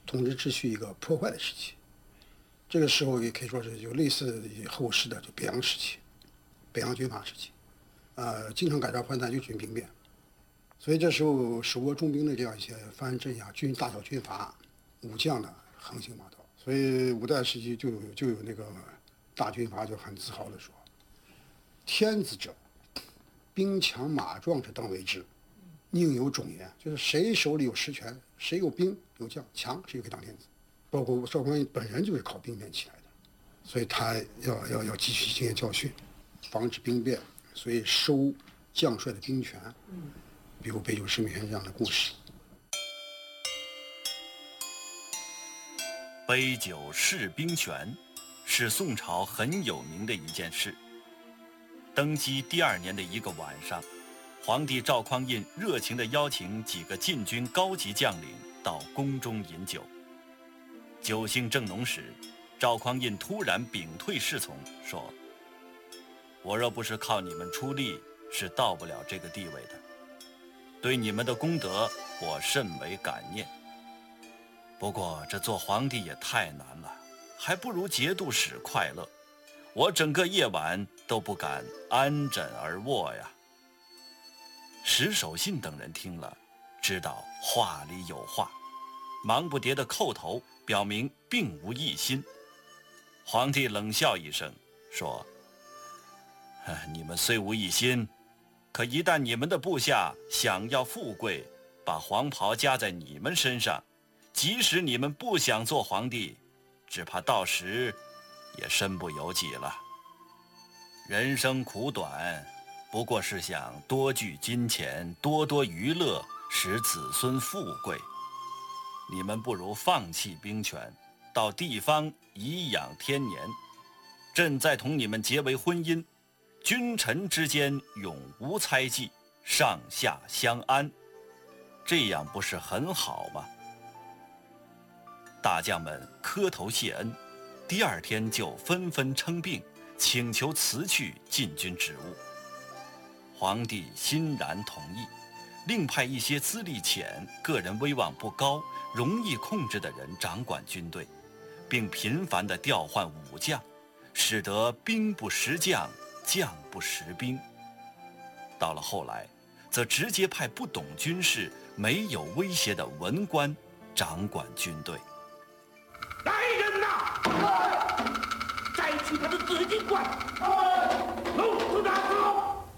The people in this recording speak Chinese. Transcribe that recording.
统治秩序一个破坏的时期。这个时候也可以说是有类似后世的就北洋时期，北洋军阀时期，经常改朝换代，又举行兵变。所以这时候手握重兵的这样一些藩镇呀、大小军阀、武将呢横行霸道。所以五代时期就有那个大军阀就很自豪地说：“天子者，兵强马壮者当为之，宁有种焉。”就是谁手里有实权，谁有兵有将强，谁就可以当天子。包括赵匡胤本人就是靠兵变起来的，所以他要汲取经验教训，防止兵变，所以收将帅的兵权。比如北九师美轩这样的故事。 杯酒释兵权是宋朝很有名的一件事。登基第2年的一个晚上，皇帝赵匡胤热情地邀请几个禁军高级将领到宫中饮酒。酒兴正浓时，赵匡胤突然屏退侍从，说：“我若不是靠你们出力，是到不了这个地位的。对你们的功德，我甚为感念。不过这做皇帝也太难了，还不如节度使快乐。我整个夜晚都不敢安枕而卧呀。”石守信等人听了，知道话里有话，忙不迭地叩头，表明并无异心。皇帝冷笑一声，说：“你们虽无异心，可一旦你们的部下想要富贵，把黄袍加在你们身上，即使你们不想做皇帝，只怕到时也身不由己了。人生苦短，不过是想多聚金钱，多娱乐，使子孙富贵。你们不如放弃兵权，到地方颐养天年。朕再同你们结为婚姻，君臣之间永无猜忌，上下相安，这样不是很好吗？”大将们磕头谢恩，第2天就纷纷称病，请求辞去禁军职务。皇帝欣然同意，另派一些资历浅、个人威望不高、容易控制的人掌管军队，并频繁地调换武将，使得兵不识将，将不识兵。到了后来，则直接派不懂军事、没有威胁的文官掌管军队。 来人呐！摘去他的紫金冠，弄死他！